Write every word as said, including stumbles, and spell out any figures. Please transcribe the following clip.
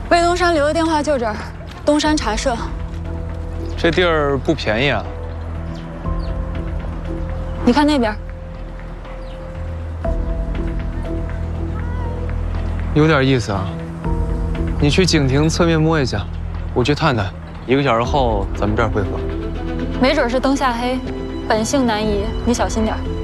魏东山留的电话就这儿，东山茶社。 这地儿不便宜啊。 你看那边， 有点意思啊。你去景亭侧面摸一下，我去探探。一个小时后咱们这儿会合。 没准是灯下黑，本性难移，你小心点儿。